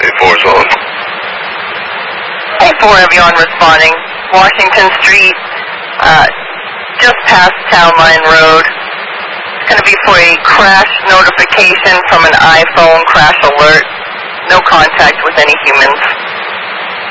A4 is on. A4, everyone responding. Washington Street, just past Town Line Road. It's going to be for a crash notification from an iPhone crash alert. No contact with any humans.